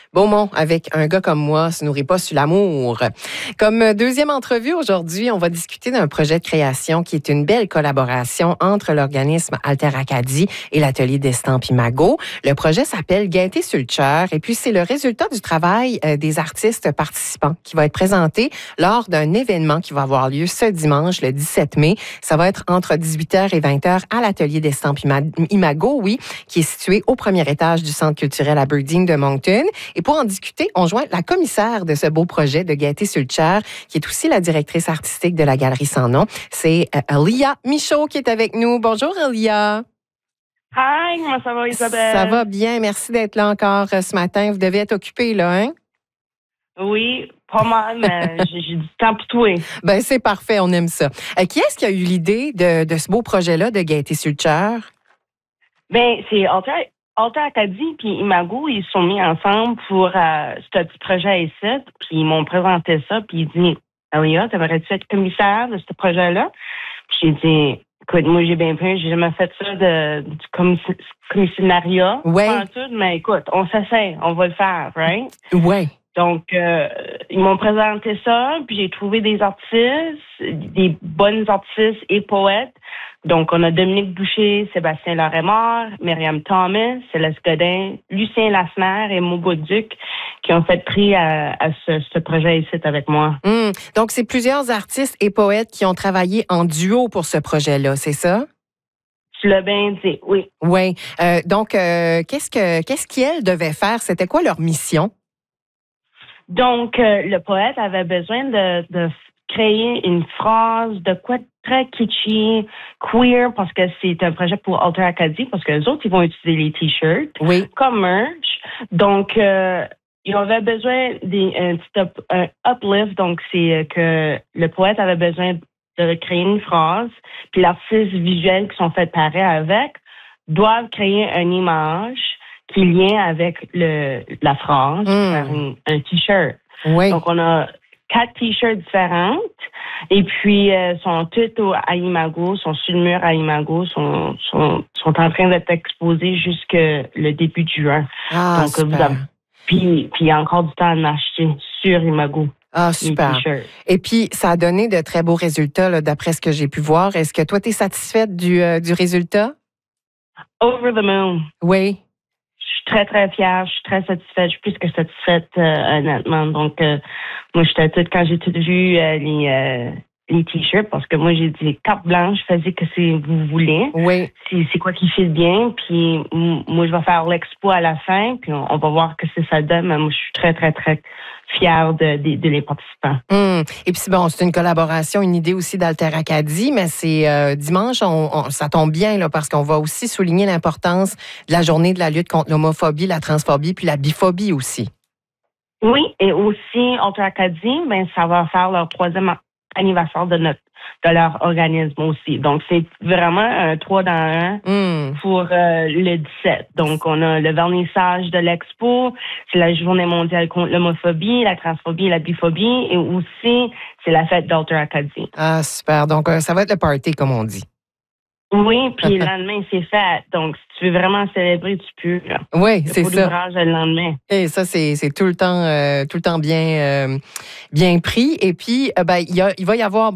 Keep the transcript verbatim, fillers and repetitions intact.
Beaumont, avec un gars comme moi, se nourrit pas sur l'amour. Comme deuxième entrevue aujourd'hui, on va discuter d'un projet de création qui est une belle collaboration entre l'organisme Alter Acadie et l'atelier d'Estampes Imago. Le projet s'appelle Gaieté sur le cœur et puis c'est le résultat du travail euh, des artistes participants qui va être présenté lors d'un événement qui va avoir lieu ce dimanche, le dix-sept mai. Ça va être entre dix-huit heures et vingt heures à l'atelier d'Estampes Imago, oui, qui est situé au premier étage du Centre culturel Aberdeen de Moncton. Et pour en discuter, on joint la commissaire de ce beau projet de Gaieté sur le cœur, qui est aussi la directrice artistique de la Galerie Sans Nom. C'est euh, Lia Michaud qui est avec nous. Bonjour, Lia. Hi, comment ça va, Isabelle? Ça va bien. Merci d'être là encore euh, ce matin. Vous devez être occupée, là, hein? Oui, pas mal, mais j'ai, j'ai du temps pour toi. Ben c'est parfait, on aime ça. Euh, qui est-ce qui a eu l'idée de, de ce beau projet-là de Gaieté sur le cœur? Ben, c'est Alter, Alter Acadie puis Imago, ils se sont mis ensemble pour euh, ce petit projet ici, puis ils m'ont présenté ça, puis ils disent « Alia, t'aimerais-tu être commissaire de ce projet-là? » Puis j'ai dit « Écoute, moi, j'ai bien peur, j'ai jamais fait ça de, du commissi- commissionnariat. Ouais. Pas en tout, mais écoute, on s'essaie, on va le faire, right? » Ouais. Donc, euh, ils m'ont présenté ça, puis j'ai trouvé des artistes, des bonnes artistes et poètes. Donc, on a Dominique Boucher, Sébastien Lauremort, Myriam Thomas, Céleste Godin, Lucien Lasner et Mo Duc qui ont fait prix à, à ce, ce projet ici avec moi. Mmh. Donc, c'est plusieurs artistes et poètes qui ont travaillé en duo pour ce projet-là, c'est ça? Tu l'as bien dit, oui. Oui. Euh, donc, euh, qu'est-ce que qu'est-ce qu'elles devaient faire? C'était quoi leur mission? Donc, euh, le poète avait besoin de, de créer une phrase de quoi très kitschy, queer, parce que c'est un projet pour Alter Acadie, parce que les autres, ils vont utiliser les t-shirts Oui. comme merch. Donc, euh, ils avaient besoin d'un petit up, un uplift, donc c'est que le poète avait besoin de créer une phrase, puis l'artiste visuel qui sont faits pareil avec doivent créer une image qui est lien avec le, la phrase, Mm. faire un, un t-shirt. Oui. Donc, on a quatre t-shirts différentes et puis euh, sont toutes au, à Imago, sont sur le mur à Imago, sont, sont, sont en train d'être exposés jusqu'à le début de juin. Ah, Donc, vous super. avez, puis, puis il y a encore du temps à en acheter sur Imago. Ah, super. Et puis, ça a donné de très beaux résultats, là, d'après ce que j'ai pu voir. Est-ce que toi, tu es satisfaite du, euh, du résultat? Over the moon. Oui. Je suis très, très fière. Je suis très satisfaite. Je suis plus que satisfaite, euh, honnêtement. Donc, euh, moi, j'étais toute, quand j'ai tout vu euh, les, euh, les t-shirts, parce que moi, j'ai dit carte blanche, faisais que c'est vous voulez. Oui. C'est, c'est quoi qui fait bien. Puis, m- moi, je vais faire l'expo à la fin, puis on, on va voir que c'est ça donne. Mais moi, je suis très, très, très fière de, de, de les participants. Hum. Et puis, bon, c'est une collaboration, une idée aussi d'Alter Acadie, mais c'est euh, dimanche, on, on, ça tombe bien, là, parce qu'on va aussi souligner l'importance de la journée de la lutte contre l'homophobie, la transphobie, puis la biphobie aussi. Oui, et aussi, Alter Acadie, ben, ça va faire leur troisième anniversaire de notre de leur organisme aussi. Donc, c'est vraiment un trois dans un Hum. pour euh, le dix-sept. Donc, on a le vernissage de l'expo, c'est la journée mondiale contre l'homophobie, la transphobie et la biphobie, et aussi, c'est la fête d'Alter Acadie. Ah, super. Donc, euh, ça va être le party, comme on dit. Oui, puis le lendemain, c'est fait. Donc, si tu veux vraiment célébrer, tu peux. Là. Oui, c'est pas ça. d'ouvrage le lendemain. Et ça, c'est, c'est tout le temps, euh, tout le temps bien, euh, bien pris. Et puis, euh, ben, il, y a, il va y avoir